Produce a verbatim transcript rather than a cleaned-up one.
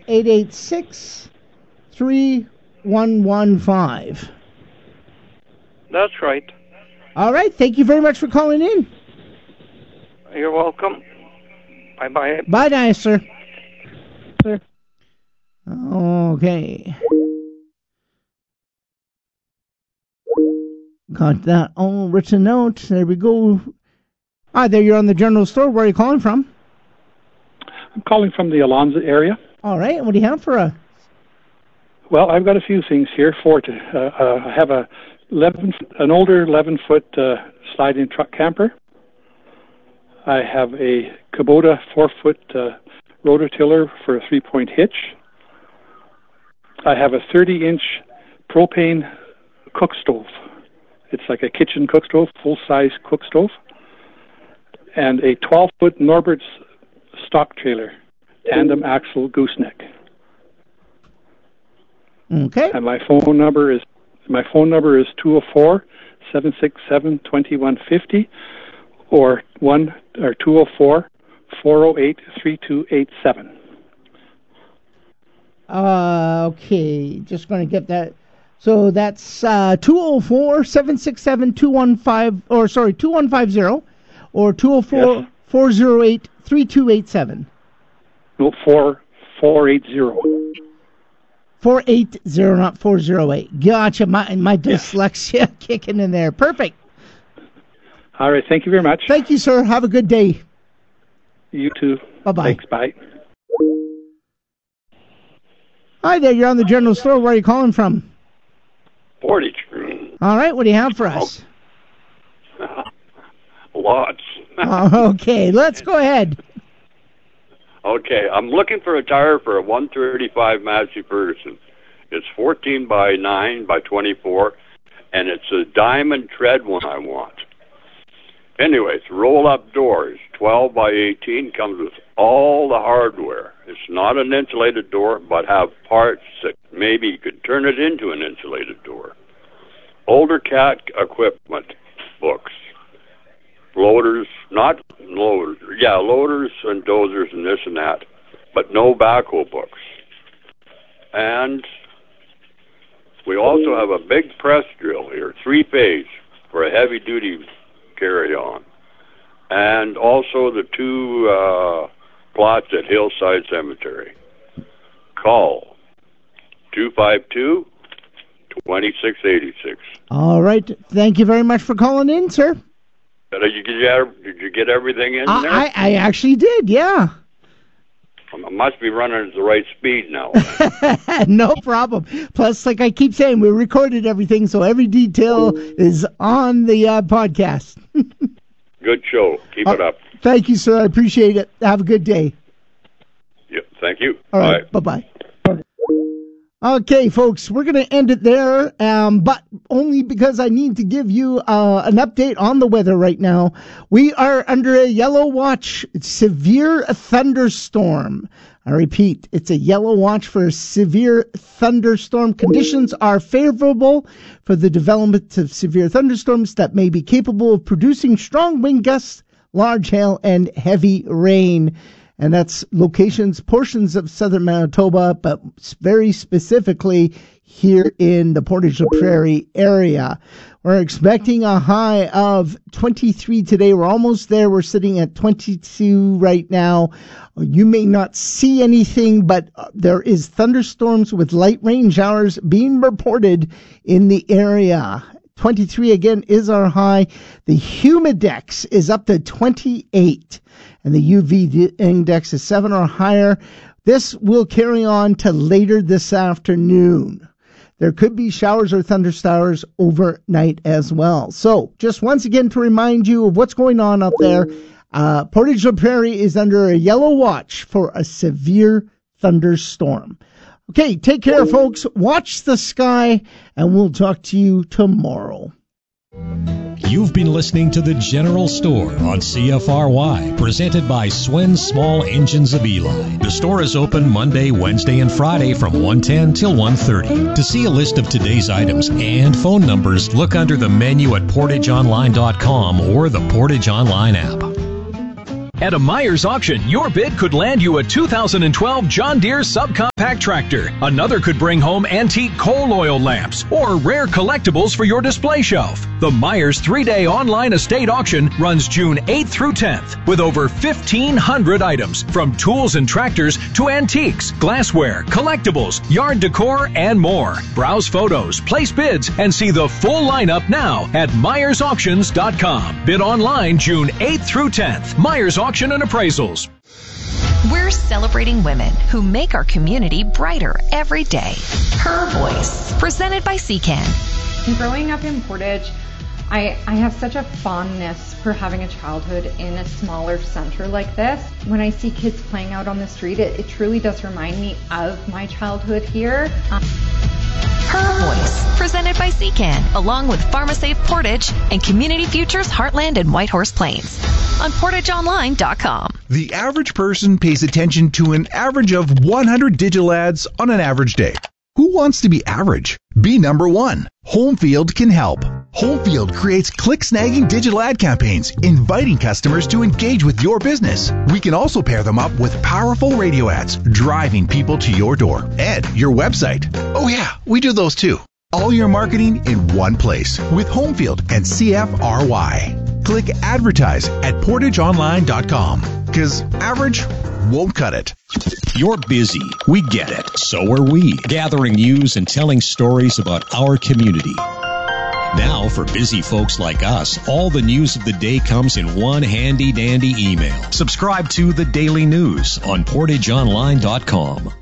eight eight six, three one one five. That's right. All right. Thank you very much for calling in. You're welcome. Bye-bye. Bye now, sir. Sir. Okay. Got that all written out. There we go. Hi there, you're on the general store. Where are you calling from? I'm calling from the Alonzo area. All right. What do you have for us? Well, I've got a few things here for it. Uh, uh, I have a eleven, an older eleven-foot uh, sliding truck camper. I have a Kubota four-foot uh, rototiller for a three-point hitch. I have a thirty-inch propane cook stove. It's like a kitchen cook stove, full-size cook stove. And a twelve-foot Norbert's stock trailer, tandem axle gooseneck. Okay. And my phone number is my phone number is two oh four, seven six seven, two one five oh or one or two oh four, four oh eight, three two eight seven. Uh, okay, just going to get that. So that's uh, two oh four, seven six seven, two one five, or sorry, two one five zero, or two oh four, four oh eight, three two eight seven. No, four four eight zero. four eight zero, not four oh eight. Gotcha. My my dyslexia yes. kicking in there. Perfect. All right. Thank you very much. Thank you, sir. Have a good day. You too. Bye-bye. Thanks. Bye. Hi there. You're on the general store. Where are you calling from? Portage. All right. What do you have for us? Oh. Lots. uh, okay. Let's go ahead. Okay, I'm looking for a tire for a one thirty-five Massey Ferguson. It's fourteen by nine by twenty-four, and it's a diamond tread one I want. Anyways, roll-up doors, twelve by eighteen, comes with all the hardware. It's not an insulated door, but have parts that maybe you could turn it into an insulated door. Older cat equipment books. Loaders, not loaders, yeah, loaders and dozers and this and that, but no backhoe books. And we also have a big press drill here, three-phase, for a heavy-duty carry-on. And also the two uh, plots at Hillside Cemetery. Call two five two, two six eight six. All right. Thank you very much for calling in, sir. Did you get, did you get everything in I, there? I, I actually did, yeah. I must be running at the right speed now. No problem. Plus, like I keep saying, we recorded everything, so every detail is on the uh, podcast. Good show. Keep uh, it up. Thank you, sir. I appreciate it. Have a good day. Yep. Thank you. All right. Bye. Bye-bye. Okay, folks, we're going to end it there, um, but only because I need to give you uh, an update on the weather right now. We are under a yellow watch, severe thunderstorm. I repeat, it's a yellow watch for a severe thunderstorm. Conditions are favorable for the development of severe thunderstorms that may be capable of producing strong wind gusts, large hail, and heavy rain. And that's locations, portions of southern Manitoba, but very specifically here in the Portage la Prairie area. We're expecting a high of twenty-three today. We're almost there. We're sitting at twenty-two right now. You may not see anything, but there is thunderstorms with light rain showers being reported in the area. twenty-three again is our high. The humidex is up to twenty-eight. And the U V index is seven or higher. This will carry on to later this afternoon. There could be showers or thunder showers overnight as well. So, just once again to remind you of what's going on up there, uh, Portage la Prairie is under a yellow watch for a severe thunderstorm. Okay, take care, folks. Watch the sky, and we'll talk to you tomorrow. You've been listening to The General Store on C F R Y, presented by Swen Small Engines of Eli. The store is open Monday, Wednesday, and Friday from one ten till one thirty. To see a list of today's items and phone numbers, look under the menu at portage online dot com or the Portage Online app. At a Myers auction, your bid could land you a two thousand twelve John Deere subcompact tractor. Another could bring home antique coal oil lamps or rare collectibles for your display shelf. The Myers three-day online estate auction runs June eighth through tenth with over fifteen hundred items, from tools and tractors to antiques, glassware, collectibles, yard decor, and more. Browse photos, place bids, and see the full lineup now at Myers Auctions dot com. Bid online June eighth through tenth. Myers Auction and Appraisals. We're celebrating women who make our community brighter every day. Her Voice, presented by C C A N. Growing up in Portage, I, I have such a fondness for having a childhood in a smaller center like this. When I see kids playing out on the street, it, it truly does remind me of my childhood here. Um, Her Voice, presented by C C A N, along with PharmaSafe Portage and Community Futures Heartland and Whitehorse Plains on Portage Online dot com. The average person pays attention to an average of one hundred digital ads on an average day. Who wants to be average? Be number one. Homefield can help. Homefield creates click-snagging digital ad campaigns, inviting customers to engage with your business. We can also pair them up with powerful radio ads, driving people to your door and your website. Oh yeah, we do those too. All your marketing in one place with Homefield and C F R Y. Click advertise at Portage Online dot com, because average won't cut it. You're busy. We get it. So are we. Gathering news and telling stories about our community. Now, for busy folks like us, all the news of the day comes in one handy-dandy email. Subscribe to The Daily News on Portage Online dot com.